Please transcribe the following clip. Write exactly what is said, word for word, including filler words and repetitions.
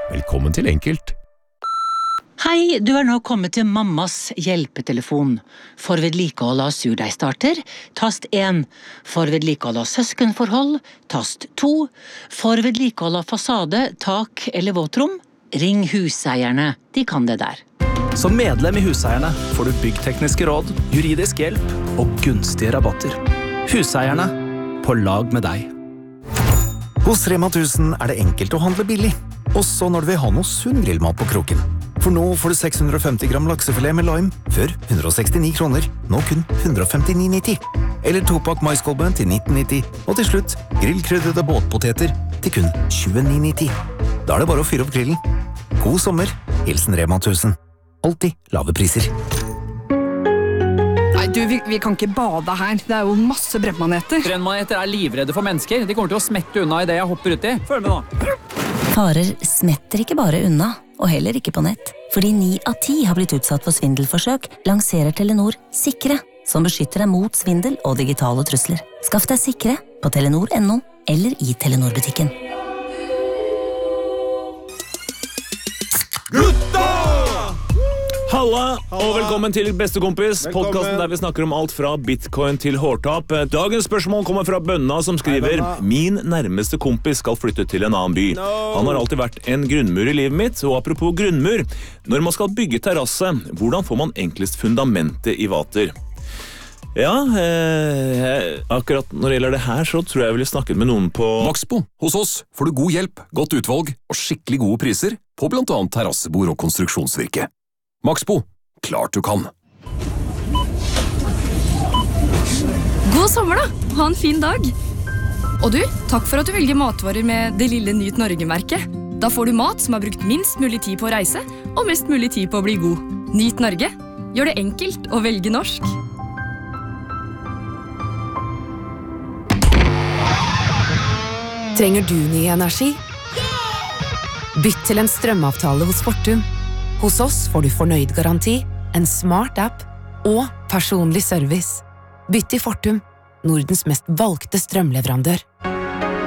Velkommen til Enkelt. Hei, du er nå kommet til mammas hjelpetelefon. For vedlikehold av surdeigstarter, tast én. For vedlikehold av søskenforhold, tast to. For vedlikehold av fasade, tak eller våtrom, ring huseierne. De kan det der. Som medlem i Huseierne får du byggtekniske råd, juridisk hjelp og gunstige rabatter. Huseierne, på lag med deg. Hos Rema tusen er det enkelt å handle billig, også når du vil ha noe sunn grillmat på kroken. For nå får du seks hundre og femti gram laksefilet med lime, før hundre og sekstini kroner, nå kun hundre og femtini nitti. Eller topakk maiskolbe til nitten nitti, og til slutt grillkrydrede båtpoteter til kun tjueni nitti. Da er det bare å fyre opp grillen. God sommer, hilsen Rema tusen. Alltid lave priser. Nei, du, vi, vi kan ikke bade her. Det er jo masse brennmaneter. Brennmaneter er livredde for mennesker. De kommer til å smette unna i det jeg hopper ut i. Følg med nå. Farer smetter ikke bare unna, og heller ikke på nett. Fordi ni av ti har blitt utsatt for svindelforsøk, lanserer Telenor Sikre, som beskytter deg mot svindel og digitale trusler. Skaff deg Sikre på telenor punktum no eller i Telenor-butikken. Halla, og velkommen til Bestekompis, podcasten der vi snakker om alt fra bitcoin til hårtap. Dagens spørsmål kommer fra Bønna som skriver: Min nærmeste kompis skal flytte til en annen by. Han har alltid vært en grunnmur i livet mitt, og apropos grunnmur, når man skal bygge terrasse, hvordan får man enklest fundamentet i vater? Ja, eh, akkurat når det gjelder det her, så tror jeg jeg ville snakket med noen på Maxbo. Hos oss får du god hjelp, godt utvalg og skikkelig gode priser på blant annet terrassebord og konstruksjonsvirke. Maxbo, klart du kan. God sommer da, ha en fin dag. Og du, takk for at du velger matvarer med det lille Nyt Norge-merket. Da får du mat som har brukt minst mulig tid på å reise, og mest mulig tid på å bli god. Nyt Norge, gjør det enkelt å velge norsk. Trenger du ny energi? Bytt til en strømavtale hos Fortum. Hos oss får du fornøyd garanti, en smart app og personlig service. Bytt til Fortum, Nordens mest valgte strømleverandør.